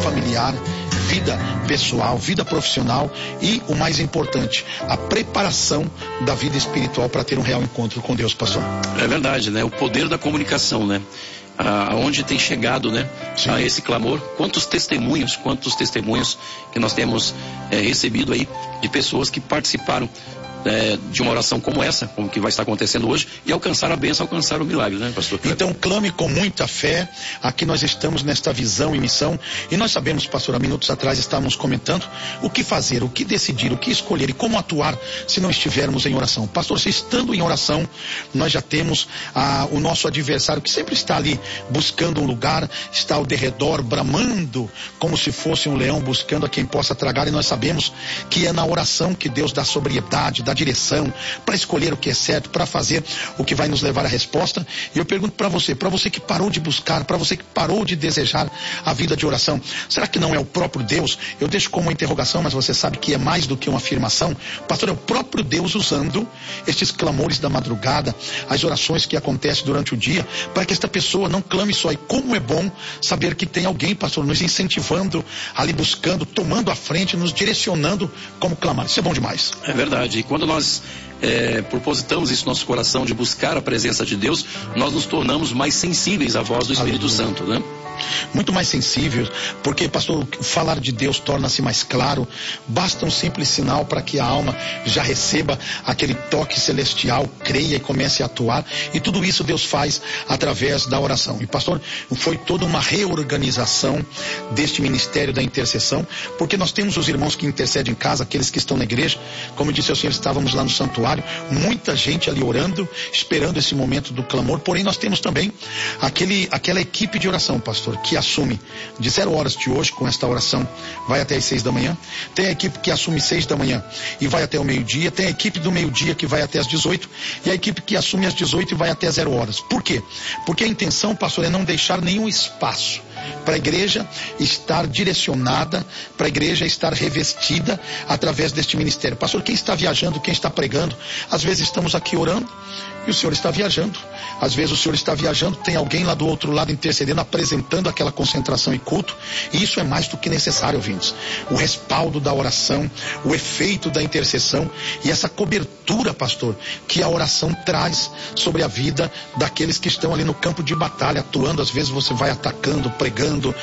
familiar, vida pessoal, vida profissional e, o mais importante, a preparação da vida espiritual para ter um real encontro com Deus, pastor. É verdade, né? O poder da comunicação, né? Aonde tem chegado, né? Sim. A esse clamor, quantos testemunhos que nós temos recebido aí de pessoas que participaram de uma oração como essa, como que vai estar acontecendo hoje, e alcançar a bênção, alcançar o milagre, né, pastor? Então clame com muita fé. Aqui nós estamos nesta visão e missão, e nós sabemos, pastor, há minutos atrás estávamos comentando o que fazer, o que decidir, o que escolher e como atuar se não estivermos em oração. Pastor, se estando em oração, nós já temos o nosso adversário que sempre está ali buscando um lugar, está ao derredor bramando como se fosse um leão buscando a quem possa tragar, e nós sabemos que é na oração que Deus dá sobriedade, dá direção para escolher o que é certo, para fazer o que vai nos levar à resposta. E eu pergunto para você que parou de buscar, para você que parou de desejar a vida de oração, será que não é o próprio Deus? Eu deixo como uma interrogação, mas você sabe que é mais do que uma afirmação. Pastor, é o próprio Deus usando estes clamores da madrugada, as orações que acontecem durante o dia, para que esta pessoa não clame só. E como é bom saber que tem alguém, pastor, nos incentivando, ali buscando, tomando a frente, nos direcionando como clamar. Isso é bom demais. É verdade. E quando nós propositamos isso no nosso coração de buscar a presença de Deus, nós nos tornamos mais sensíveis à voz do Espírito Santo, né? Muito mais sensível, porque, pastor, falar de Deus torna-se mais claro. Basta um simples sinal para que a alma já receba aquele toque celestial, creia e comece a atuar, e tudo isso Deus faz através da oração. E, pastor, foi toda uma reorganização deste ministério da intercessão, porque nós temos os irmãos que intercedem em casa, aqueles que estão na igreja. Como eu disse ao senhor, estávamos lá no santuário, muita gente ali orando, esperando esse momento do clamor. Porém, nós temos também aquela equipe de oração, pastor, que assume de 0 horas de hoje, com esta oração, vai até as 6 da manhã. Tem a equipe que assume 6 da manhã e vai até o meio-dia. Tem a equipe do meio-dia que vai até as 18, e a equipe que assume às 18 e vai até 0 horas. Por quê? Porque a intenção, pastor, é não deixar nenhum espaço para a igreja estar direcionada, para a igreja estar revestida através deste ministério. Pastor, quem está viajando, quem está pregando, às vezes estamos aqui orando e o senhor está viajando. Às vezes o senhor está viajando, tem alguém lá do outro lado intercedendo, apresentando aquela concentração e culto, e isso é mais do que necessário, ouvintes. O respaldo da oração, o efeito da intercessão e essa cobertura, pastor, que a oração traz sobre a vida daqueles que estão ali no campo de batalha, atuando. Às vezes você vai atacando, pregando,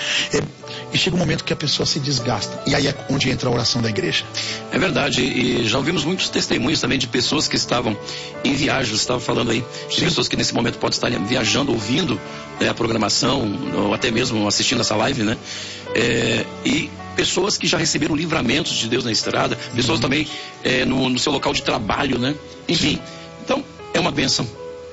e chega um momento que a pessoa se desgasta, e aí é onde entra a oração da igreja. É verdade, e já ouvimos muitos testemunhos também de pessoas que estavam em viagem. Você estava falando aí de pessoas que nesse momento podem estar viajando, ouvindo a programação, ou até mesmo assistindo essa live, né? E pessoas que já receberam livramentos de Deus na estrada, pessoas também no seu local de trabalho, né? Enfim, então é uma bênção.